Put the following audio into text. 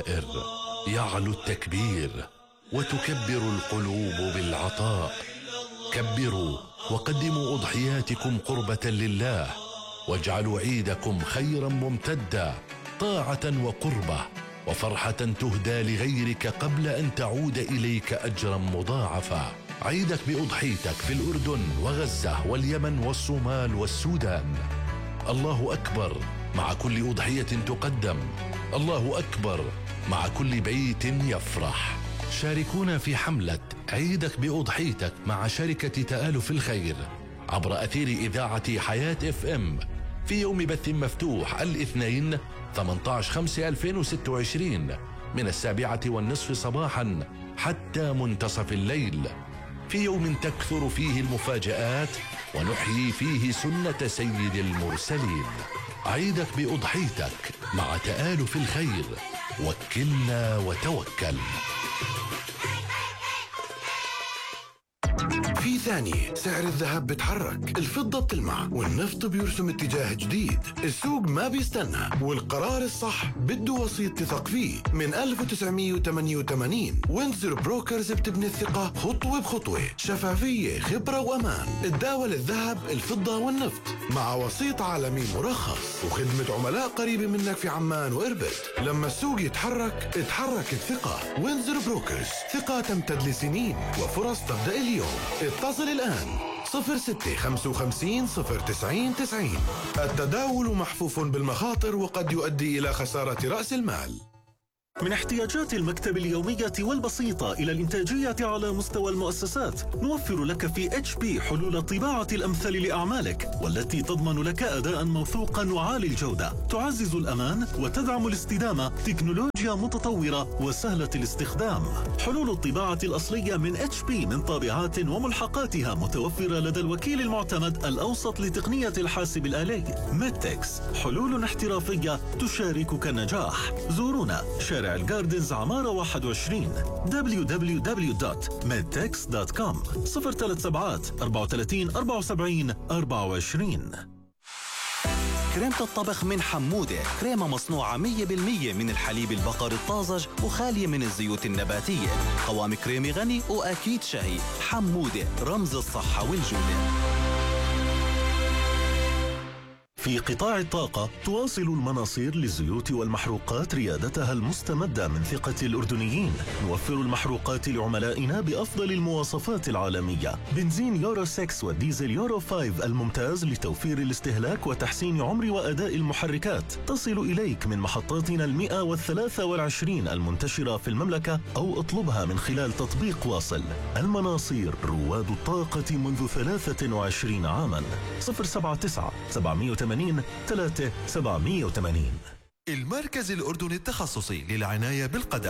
يعلو التكبير وتكبر القلوب بالعطاء. كبروا وقدموا أضحياتكم قربة لله، واجعلوا عيدكم خيرا ممتدا، طاعة وقربة وفرحة تهدى لغيرك قبل أن تعود إليك أجرا مضاعفا. عيدك بأضحيتك في الأردن وغزة واليمن والصومال والسودان. الله أكبر مع كل أضحية تقدم، الله أكبر مع كل بيت يفرح. شاركونا في حملة عيدك بأضحيتك مع شركة تآلف الخير عبر أثير إذاعة حياة FM في يوم بث مفتوح الاثنين 18/5/2026 من 7:30 صباحا حتى منتصف الليل، في يوم تكثر فيه المفاجآت ونحيي فيه سنة سيد المرسلين. عيدك بأضحيتك مع تآلف الخير، وكلنا وتوكل. في ثانية سعر الذهب بتحرك، الفضة بتلمع والنفط بيرسم اتجاه جديد. السوق ما بيستنى والقرار الصح بده وسيط تثق فيه. من 1988 وينزر بروكرز بتبني الثقة خطوة بخطوة، شفافية، خبرة وأمان. تداول الذهب، الفضة والنفط مع وسيط عالمي مرخص وخدمة عملاء قريبة منك في عمان وإربد. لما السوق يتحرك اتحرك الثقة. وينزر بروكرز، ثقة تمتد لسنين وفرص تبدأ اليوم. اتصل الآن 0655 090 90. التداول محفوف بالمخاطر وقد يؤدي إلى خسارة رأس المال. من احتياجات المكتب اليومية والبسيطة إلى الإنتاجية على مستوى المؤسسات، نوفر لك في HP حلول الطباعة الأمثل لأعمالك، والتي تضمن لك أداء موثوقا وعالي الجودة، تعزز الأمان وتدعم الاستدامة، تكنولوجيا متطورة وسهلة الاستخدام. حلول الطباعة الأصلية من HP من طابعات وملحقاتها متوفرة لدى الوكيل المعتمد الأوسط لتقنية الحاسب الآلي ميدتكس، حلول احترافية تشاركك النجاح. زورونا شارع الجاردنز عمارة 21 www.medtex.com 037 34 74 24. كريمة الطبخ من حمودة، كريمة مصنوعة 100% من الحليب البقري الطازج وخالية من الزيوت النباتية، قوام كريمي غني وأكيد شهي. حمودة، رمز الصحة والجودة. في قطاع الطاقة تواصل المناصير للزيوت والمحروقات ريادتها المستمدة من ثقة الأردنيين. نوفر المحروقات لعملائنا بأفضل المواصفات العالمية، بنزين يورو 6 والديزل يورو 5 الممتاز لتوفير الاستهلاك وتحسين عمر وأداء المحركات. تصل إليك من محطاتنا 123 المنتشرة في المملكة، أو اطلبها من خلال تطبيق واصل. المناصير، رواد الطاقة منذ 23 عاما. 079 780 3780. المركز الأردني التخصصي للعناية بالقدم